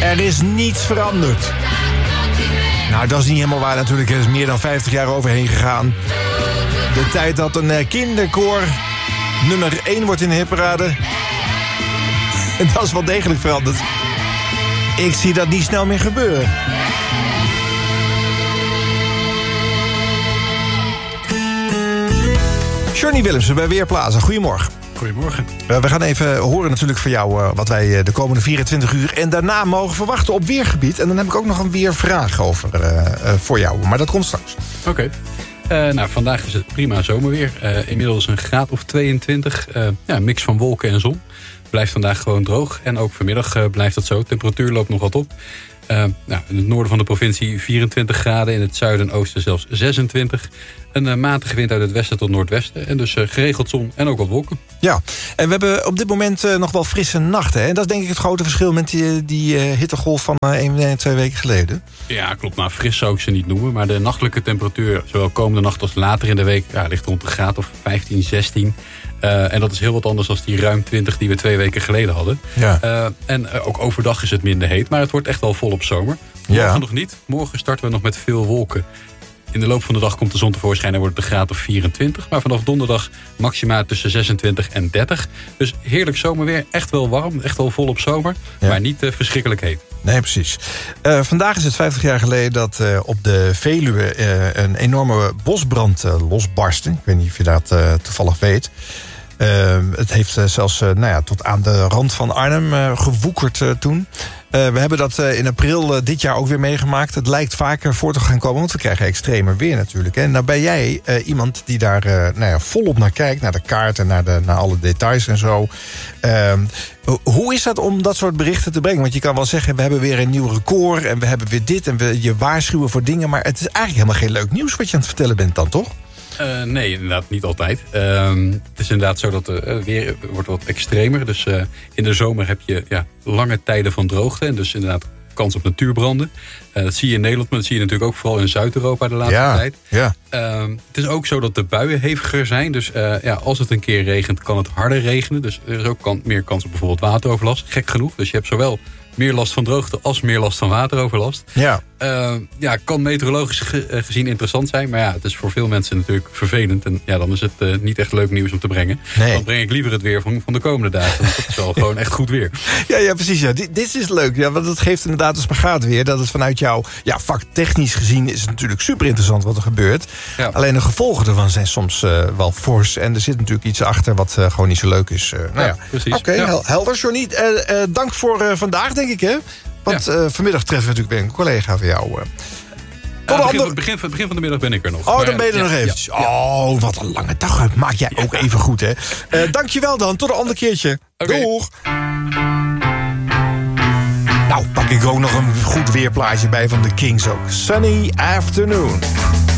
Er is niets veranderd. Nou, dat is niet helemaal waar natuurlijk. Er is meer dan 50 jaar overheen gegaan. De tijd dat een kinderkoor nummer 1 wordt in de hitparade. Dat is wel degelijk veranderd. Ik zie dat niet snel meer gebeuren. Johnny Willemsen bij Weerplaza. Goedemorgen. Goedemorgen. We gaan even horen natuurlijk van jou wat wij de komende 24 uur... en daarna mogen verwachten op weergebied. En dan heb ik ook nog een weervraag over voor jou. Maar dat komt straks. Oké. Vandaag is het prima zomerweer. Inmiddels een graad of 22. Een mix van wolken en zon. Blijft vandaag gewoon droog. En ook vanmiddag blijft dat zo. Temperatuur loopt nog wat op. In het noorden van de provincie 24 graden. In het zuiden en oosten zelfs 26. Een matige wind uit het westen tot noordwesten. En dus geregeld zon en ook wat wolken. Ja, en we hebben op dit moment nog wel frisse nachten. Hè? En dat is denk ik het grote verschil met die hittegolf van 1-2 weken geleden. Ja, klopt. Nou, fris zou ik ze niet noemen. Maar de nachtelijke temperatuur, zowel komende nacht als later in de week... ligt rond een graad of 15, 16. En dat is heel wat anders dan die ruim 20 die we 2 weken geleden hadden. Ja. Ook overdag is het minder heet. Maar het wordt echt wel volop zomer. Morgen nog niet. Morgen starten we nog met veel wolken. In de loop van de dag komt de zon tevoorschijn en wordt het een graad of 24. Maar vanaf donderdag maxima tussen 26 en 30. Dus heerlijk zomerweer. Echt wel warm. Echt wel volop zomer. Ja. Maar niet verschrikkelijk heet. Nee, precies. Vandaag is het 50 jaar geleden dat op de Veluwe een enorme bosbrand losbarstte. Ik weet niet of je dat toevallig weet. Het heeft zelfs tot aan de rand van Arnhem gewoekerd toen. We hebben dat in april dit jaar ook weer meegemaakt. Het lijkt vaker voor te gaan komen, want we krijgen extremer weer natuurlijk. En nou ben jij iemand die daar volop naar kijkt, naar de kaart en naar alle details en zo. Hoe is dat om dat soort berichten te brengen? Want je kan wel zeggen, we hebben weer een nieuw record en we hebben weer dit en je waarschuwen voor dingen. Maar het is eigenlijk helemaal geen leuk nieuws wat je aan het vertellen bent dan, toch? Nee, inderdaad niet altijd. Het is inderdaad zo dat het weer wordt wat extremer. Dus in de zomer heb je lange tijden van droogte. En dus inderdaad kans op natuurbranden. Dat zie je in Nederland, maar dat zie je natuurlijk ook vooral in Zuid-Europa de laatste tijd. Ja. Het is ook zo dat de buien heviger zijn. Dus als het een keer regent, kan het harder regenen. Dus er is ook meer kans op bijvoorbeeld wateroverlast. Gek genoeg. Dus je hebt zowel meer last van droogte als meer last van wateroverlast. Ja. Kan meteorologisch gezien interessant zijn. Maar ja, het is voor veel mensen natuurlijk vervelend. En ja, dan is het niet echt leuk nieuws om te brengen. Nee. Dan breng ik liever het weer van de komende dagen. Want dat is wel gewoon echt goed weer. Ja, precies. Ja. Dit is leuk. Ja, want het geeft inderdaad een spagaat weer. Dat het vanuit jou, vak technisch gezien is het natuurlijk super interessant wat er gebeurt. Ja. Alleen de gevolgen ervan zijn soms wel fors. En er zit natuurlijk iets achter wat gewoon niet zo leuk is. Precies. Oké, helder, Johnny. Dank voor vandaag, denk ik, hè? Want vanmiddag treffen we natuurlijk weer een collega van jou. Begin van de middag ben ik er nog. Oh, dan ben je er nog eventjes. Ja. Oh, wat een lange dag. Maak jij ook even goed, hè? Dankjewel dan. Tot een ander keertje. Okay. Doeg! Nou, pak ik ook nog een goed weerplaatje bij van The Kings ook. Sunny Afternoon.